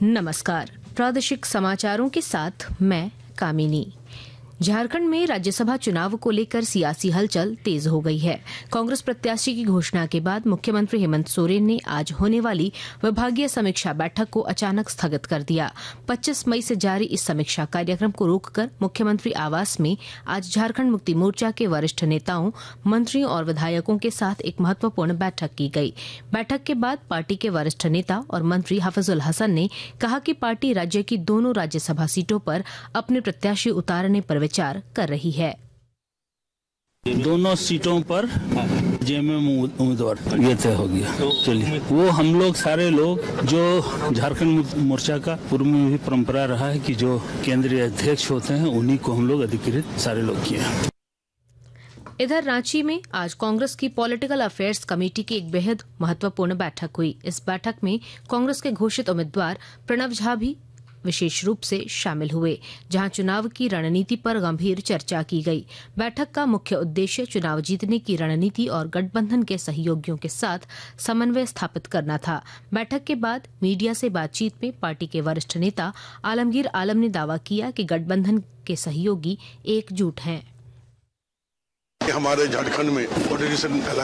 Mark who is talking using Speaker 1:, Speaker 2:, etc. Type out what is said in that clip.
Speaker 1: नमस्कार, प्रादेशिक समाचारों के साथ मैं कामिनी। झारखंड में राज्यसभा चुनाव को लेकर सियासी हलचल तेज हो गई है। कांग्रेस प्रत्याशी की घोषणा के बाद मुख्यमंत्री हेमंत सोरेन ने आज होने वाली विभागीय समीक्षा बैठक को अचानक स्थगित कर दिया। 25 मई से जारी इस समीक्षा कार्यक्रम को रोककर मुख्यमंत्री आवास में आज झारखंड मुक्ति मोर्चा के वरिष्ठ नेताओं, मंत्रियों और विधायकों के साथ एक महत्वपूर्ण बैठक की गई। बैठक के बाद पार्टी के वरिष्ठ नेता और मंत्री हाफिजुल हसन ने कहा कि पार्टी राज्य की दोनों राज्यसभा सीटों पर अपने प्रत्याशी उतारने पर विचार कर रही है।
Speaker 2: दोनों सीटों पर जेएमएम उम्मीदवार ये तय हो गया। चलिए, वो हम लोग सारे लोग जो झारखंड मुक्ति मोर्चा का पूर्व में भी परंपरा रहा है कि जो केंद्रीय अध्यक्ष होते हैं उन्हीं को हम लोग अधिकृत सारे लोग किए हैं।
Speaker 1: इधर रांची में आज कांग्रेस की पॉलिटिकल अफेयर्स कमेटी की एक बेहद महत्वपूर्ण बैठक हुई। इस बैठक में कांग्रेस के घोषित उम्मीदवार प्रणव झा भी विशेष रूप से शामिल हुए, जहां चुनाव की रणनीति पर गंभीर चर्चा की गई। बैठक का मुख्य उद्देश्य चुनाव जीतने की रणनीति और गठबंधन के सहयोगियों के साथ समन्वय स्थापित करना था। बैठक के बाद मीडिया से बातचीत में पार्टी के वरिष्ठ नेता आलमगीर आलम ने दावा किया कि गठबंधन के सहयोगी एकजुट हैं।
Speaker 3: हमारे झारखंड में